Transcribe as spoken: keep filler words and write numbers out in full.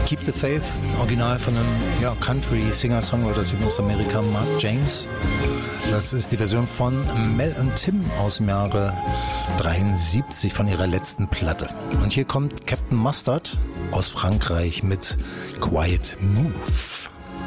Keep the Faith, original von einem ja, Country-Singer-Songwriter-Typen aus Amerika, Mark James. Das ist die Version von Mel und Tim aus dem Jahre dreiundsiebzig von ihrer letzten Platte. Und hier kommt Captain Mustard aus Frankreich mit Quiet Move.